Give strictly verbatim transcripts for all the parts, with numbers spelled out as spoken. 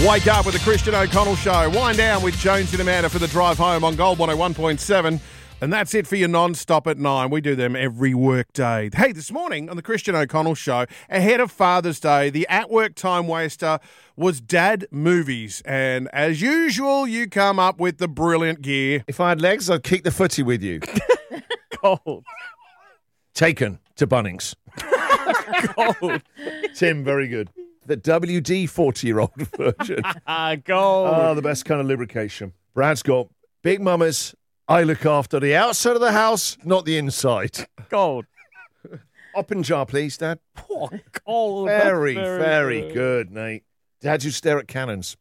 Wake up with the Christian O'Connell Show. Wind down with Jones and Amanda for the drive home on Gold one oh one point seven. And that's it for your non-stop at nine. We do them every work day. Hey, this morning on the Christian O'Connell Show, ahead of Father's Day, the at-work time waster was Dad Movies. And as usual, you come up with the brilliant gear. If I had legs, I'd kick the footy with you. Gold. Taken to Bunnings. Gold. Tim, very good. The W D forty-year-old version. Gold. Oh, the best kind of lubrication. Brad's got Big Mamas. I look after the outside of the house, not the inside. Gold. Up in jar, please, Dad. Oh, gold. Very, That's very, good. good, Nate. Dad, you stare at cannons.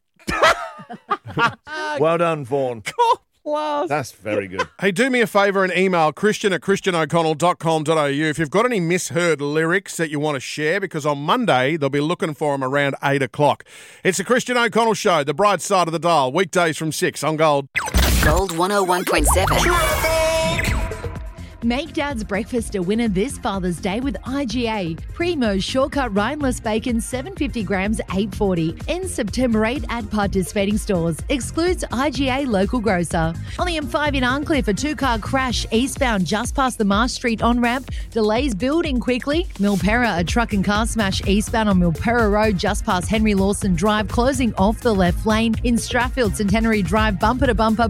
Well done, Vaughan. Gold plus. That's very good. Hey, do me a favour and email Christian at christian o'connell dot com dot a u if you've got any misheard lyrics that you want to share, because on Monday they'll be looking for them around eight o'clock. It's the Christian O'Connell Show, the bright side of the dial, weekdays from six on Gold. Gold one oh one point seven. Make Dad's breakfast a winner this Father's Day with I G A. Primo's shortcut rineless bacon, seven hundred fifty grams, eight forty. Ends September eighth at participating stores. Excludes I G A local grocer. On the M five in Arncliffe, a two-car crash eastbound just past the Marsh Street on-ramp. Delays building quickly. Milperra, a truck and car smash eastbound on Milperra Road just past Henry Lawson Drive, closing off the left lane. In Strathfield, Centenary Drive, bumper to bumper.